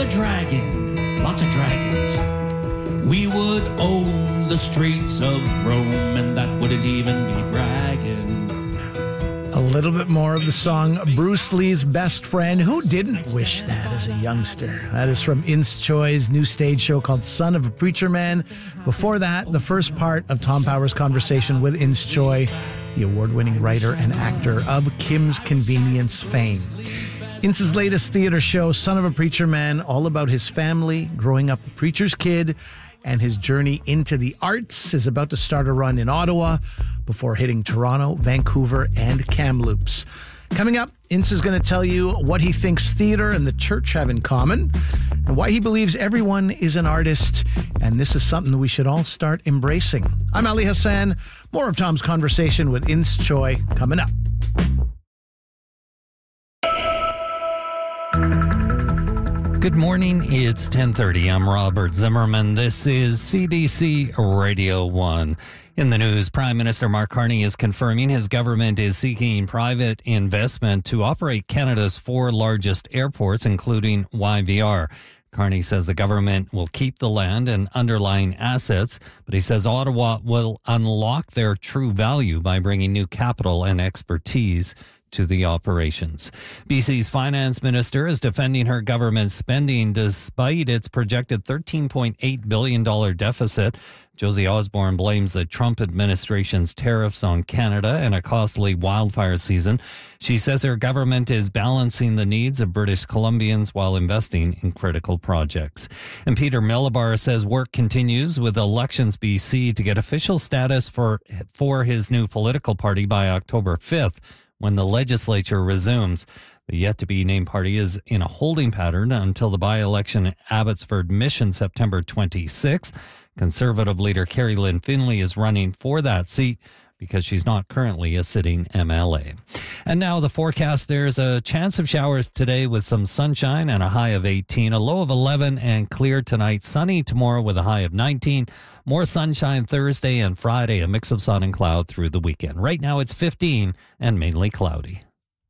dragon, lots of dragons. We would own the streets of Rome, and that wouldn't even be bragging. A little bit more of the song Bruce Lee's Best Friend. Who didn't wish that as a youngster? That is from Ins Choi's new stage show called Son of a Preacher Man. Before that, the first part of Tom Power's conversation with Ins Choi, the award-winning writer and actor of Kim's Convenience fame. Ins's latest theater show, Son of a Preacher Man, all about his family, growing up a preacher's kid, and his journey into the arts, is about to start a run in Ottawa before hitting Toronto, Vancouver, and Kamloops. Coming up, Ince is going to tell you what he thinks theater and the church have in common and why he believes everyone is an artist, and this is something that we should all start embracing. I'm Ali Hassan. More of Tom's conversation with Ins Choi coming up. Good morning, it's 10:30. I'm Robert Zimmerman. This is CBC Radio 1. In the news, Prime Minister Mark Carney is confirming his government is seeking private investment to operate Canada's 4 largest airports, including YVR. Carney says the government will keep the land and underlying assets, but he says Ottawa will unlock their true value by bringing new capital and expertise to the operations. BC's finance minister is defending her government spending despite its projected $13.8 billion deficit. Josie Osborne blames the Trump administration's tariffs on Canada and a costly wildfire season. She says her government is balancing the needs of British Columbians while investing in critical projects. And Peter Millibar says work continues with Elections BC to get official status for his new political party by October 5th. When the legislature resumes. The yet-to-be-named party is in a holding pattern until the by-election at Abbotsford Mission September 26th. Conservative leader Carrie Lynn Finley is running for that seat because she's not currently a sitting MLA. And now the forecast. There's a chance of showers today with some sunshine and a high of 18, a low of 11, and clear tonight. Sunny tomorrow with a high of 19. More sunshine Thursday and Friday, a mix of sun and cloud through the weekend. Right now it's 15 and mainly cloudy.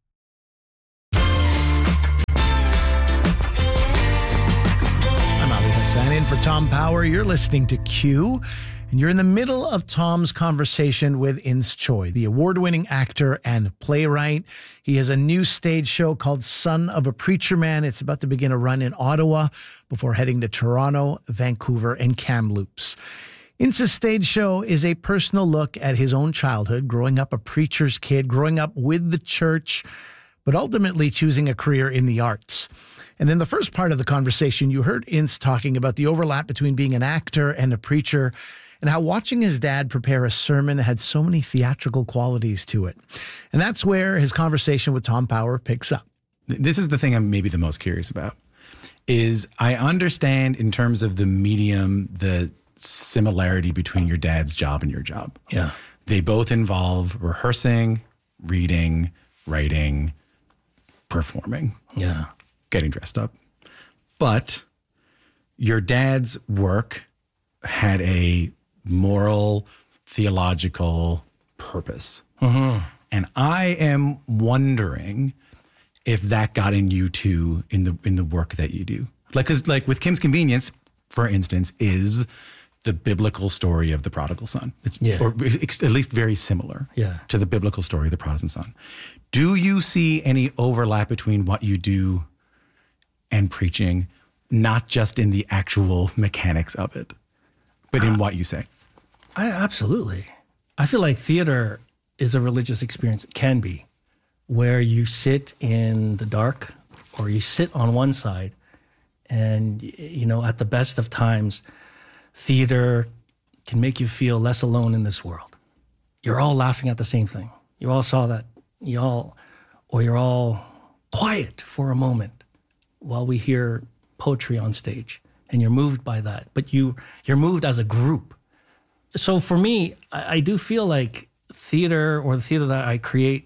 I'm Ali Hassan in for Tom Power. You're listening to Q. And you're in the middle of Tom's conversation with Ins Choi, the award-winning actor and playwright. He has a new stage show called Son of a Preacher Man. It's about to begin a run in Ottawa before heading to Toronto, Vancouver, and Kamloops. Ins's stage show is a personal look at his own childhood, growing up a preacher's kid, growing up with the church, but ultimately choosing a career in the arts. And in the first part of the conversation, you heard Ince talking about the overlap between being an actor and a preacher, and how watching his dad prepare a sermon had so many theatrical qualities to it. And that's where his conversation with Tom Power picks up. This is the thing I'm maybe the most curious about, is I understand in terms of the medium, the similarity between your dad's job and your job. Yeah. They both involve rehearsing, reading, writing, performing. Yeah. Getting dressed up. But your dad's work had a moral, theological purpose. Mm-hmm. And I am wondering if that got in you too in the work that you do. Like, 'cause like with Kim's Convenience, for instance, is the biblical story of the prodigal son. Or at least very similar to the biblical story of the prodigal son. Do you see any overlap between what you do and preaching, not just in the actual mechanics of it, but in what you say? Absolutely. I feel like theater is a religious experience. It can be, where you sit in the dark or you sit on one side and, you know, at the best of times, theater can make you feel less alone in this world. You're all laughing at the same thing. You all saw that. You're all quiet for a moment while we hear poetry on stage, and you're moved by that. But you're moved as a group. So for me, I do feel like theater, or the theater that I create,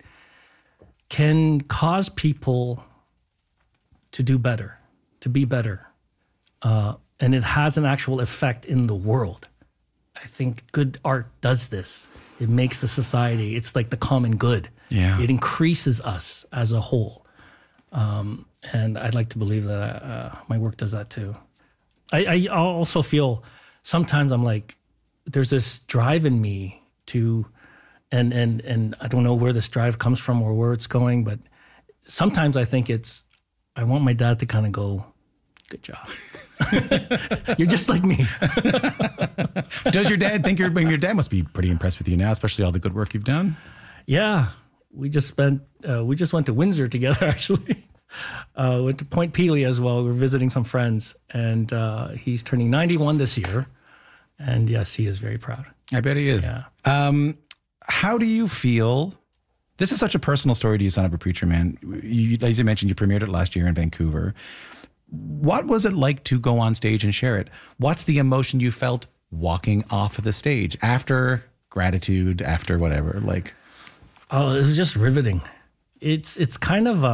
can cause people to do better, to be better. And it has an actual effect in the world. I think good art does this. It makes the society, it's like the common good. Yeah. It increases us as a whole. And I'd like to believe that my work does that too. I also feel sometimes I'm like, there's this drive in me to, and I don't know where this drive comes from or where it's going, but sometimes I think I want my dad to kind of go, good job. You're just like me. Does your dad think your dad must be pretty impressed with you now, especially all the good work you've done? Yeah. We just went to Windsor together, actually. Went to Point Pelee as well. We were visiting some friends, and he's turning 91 this year. And yes, he is very proud. I bet he is. Yeah. How do you feel? This is such a personal story to you, Son of a Preacher Man. As you mentioned, you premiered it last year in Vancouver. What was it like to go on stage and share it? What's the emotion you felt walking off of the stage after gratitude, after whatever? Like, oh, it was just riveting. It's kind of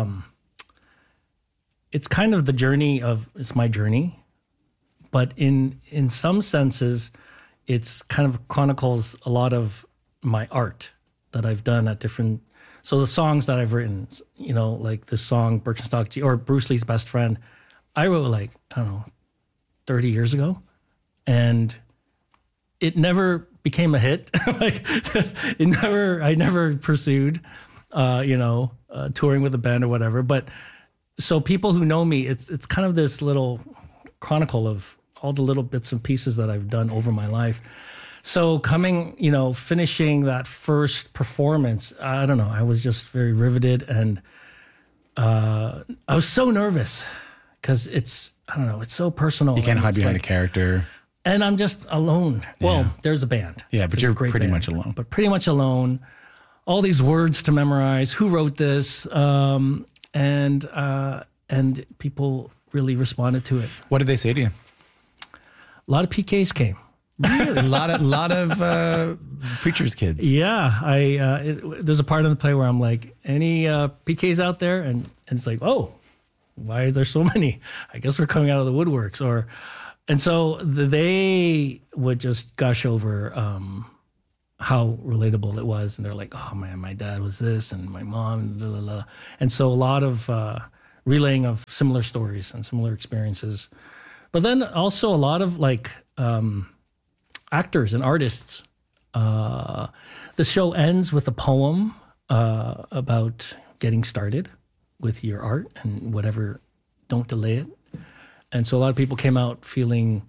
the journey of, it's my journey, but in some senses, it's kind of chronicles a lot of my art that I've done at different. So the songs that I've written, you know, like this song Birkenstock or Bruce Lee's Best Friend, I wrote like, I don't know, 30 years ago, and it never became a hit. Like I never pursued, touring with a band or whatever. But so people who know me, it's kind of this little chronicle of all the little bits and pieces that I've done over my life. So finishing that first performance, I don't know, I was just very riveted, and I was so nervous because it's so personal. You can't hide behind like a character. And I'm just alone. Well, there's a band. Yeah, but there's you're a great pretty band, much alone. But pretty much alone. All these words to memorize. Who wrote this? And people really responded to it. What did they say to you? A lot of PKs came. Really? a lot of preachers' kids. Yeah, there's a part of the play where I'm like, any PKs out there? And it's like, oh, why are there so many? I guess we're coming out of the woodworks. And so they would just gush over how relatable it was. And they're like, oh man, my dad was this and my mom, blah, blah, blah. And so a lot of relaying of similar stories and similar experiences. But then also a lot of like actors and artists. The show ends with a poem about getting started with your art and whatever, don't delay it. And so a lot of people came out feeling,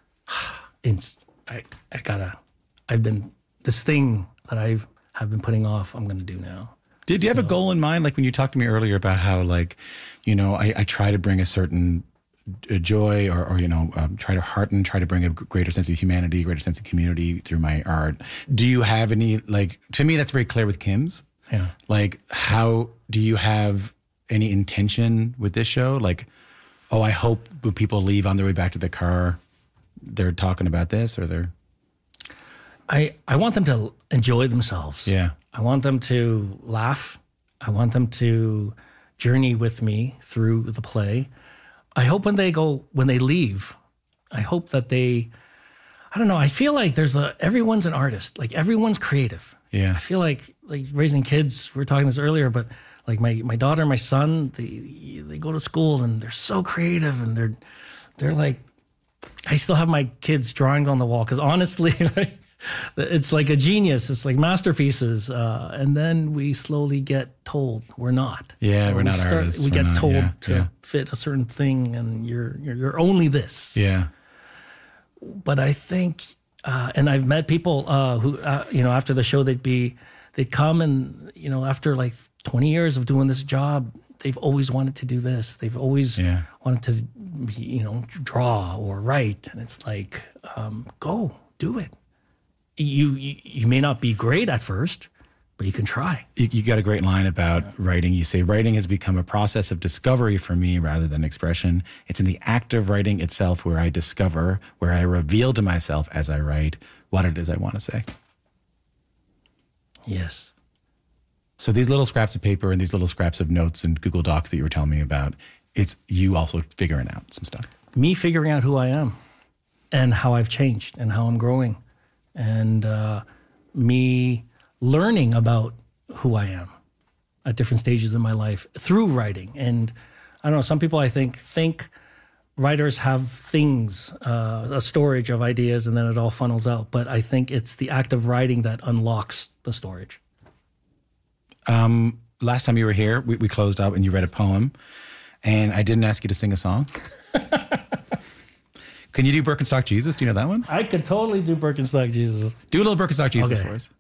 I've been, this thing that have been putting off, I'm going to do now. Did you have a goal in mind? Like when you talked to me earlier about how, like, I try to bring a certain joy or try to hearten, try to bring a greater sense of humanity, greater sense of community through my art. Do you have any, like, to me, that's very clear with Kim's. Yeah. Like, how do you have any intention with this show? Like, oh, I hope when people leave on their way back to the car, they're talking about this, or they're... I want them to enjoy themselves. Yeah. I want them to laugh. I want them to journey with me through the play. I hope when they leave, I hope that I don't know, I feel like everyone's an artist. Like everyone's creative. Yeah. I feel like raising kids, we were talking this earlier, but like my daughter and my son, they go to school and they're so creative, and they're like, I still have my kids' drawings on the wall because honestly, like, it's like a genius. It's like masterpieces, and then we slowly get told we're not. Yeah, we're not artists. We get told to yeah. fit a certain thing, and you're only this. Yeah. But I think, and I've met people who, after the show, they'd come and after like 20 years of doing this job, they've always wanted to do this. They've always wanted to, draw or write, and it's like, go do it. You may not be great at first, but you can try. You got a great line about writing. You say, writing has become a process of discovery for me rather than expression. It's in the act of writing itself where I discover, where I reveal to myself as I write what it is I want to say. Yes. So these little scraps of paper and these little scraps of notes and Google Docs that you were telling me about, it's you also figuring out some stuff. Me figuring out who I am and how I've changed and how I'm growing, and me learning about who I am at different stages in my life through writing. And I don't know. Some people, I think writers have things, a storage of ideas, and then it all funnels out. But I think it's the act of writing that unlocks the storage. Last time you were here, we closed up and you read a poem, and I didn't ask you to sing a song. Can you do Birkenstock Jesus? Do you know that one? I could totally do Birkenstock Jesus. Do a little Birkenstock Jesus Okay. for us.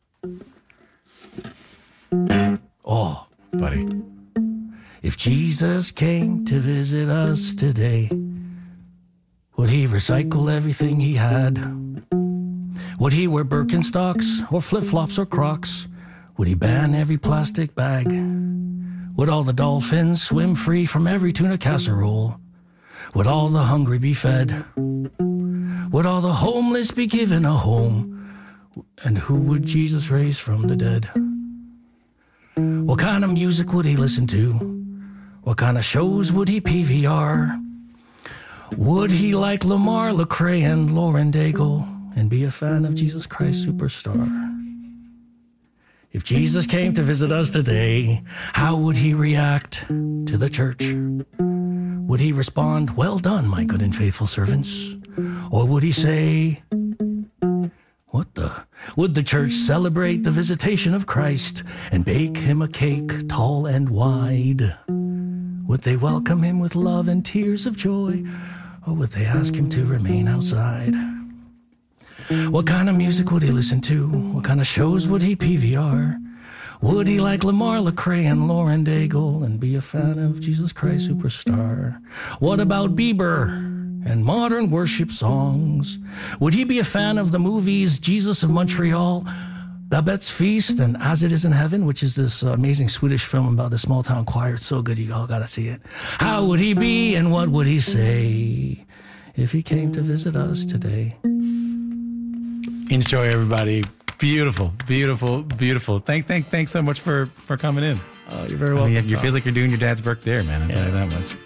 Oh, Buddy. if Jesus came to visit us today, would he recycle everything he had? Would he wear Birkenstocks or flip-flops or Crocs? Would he ban every plastic bag? Would all the dolphins swim free from every tuna casserole? Would all the hungry be fed? Would all the homeless be given a home? And who would Jesus raise from the dead? What kind of music would he listen to? What kind of shows would he PVR? Would he like Lamar Lecrae and Lauren Daigle and be a fan of Jesus Christ Superstar? If Jesus came to visit us today, how would he react to the church? Would he respond, "Well done, my good and faithful servants"? Or would he say, "What the?" Would the church celebrate the visitation of Christ and bake him a cake tall and wide? Would they welcome him with love and tears of joy? Or would they ask him to remain outside? What kind of music would he listen to? What kind of shows would he PVR? Would he like Lamar Lecrae and Lauren Daigle and be a fan of Jesus Christ Superstar? What about Bieber and modern worship songs? Would he be a fan of the movies Jesus of Montreal, Babette's Feast, and As It Is in Heaven, which is this amazing Swedish film about the small town choir? It's so good, you all gotta see it. How would he be and what would he say if he came to visit us today? Enjoy, everybody. Beautiful, beautiful, beautiful. Thanks so much for coming in. You're very welcome. It feels like you're doing your dad's work there, man. I'll tell you that much.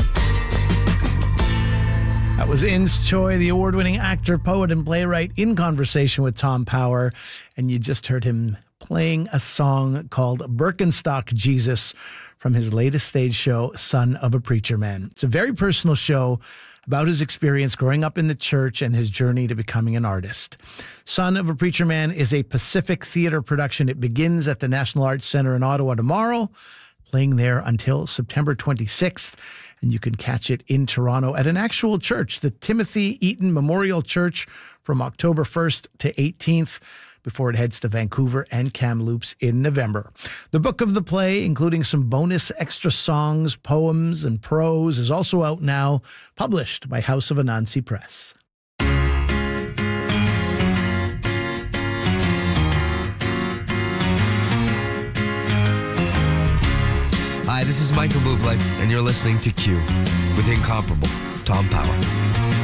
That was Ins Choi, the award-winning actor, poet, and playwright, in conversation with Tom Power. And you just heard him playing a song called Birkenstock Jesus from his latest stage show, Son of a Preacher Man. It's a very personal show about his experience growing up in the church and his journey to becoming an artist. Son of a Preacher Man is a Pacific Theatre production. It begins at the National Arts Centre in Ottawa tomorrow, playing there until September 26th. And you can catch it in Toronto at an actual church, the Timothy Eaton Memorial Church, from October 1st to 18th, before it heads to Vancouver and Kamloops in November. The book of the play, including some bonus extra songs, poems, and prose, is also out now, published by House of Anansi Press. Hi, this is Michael Bublé, and you're listening to Q with incomparable Tom Power.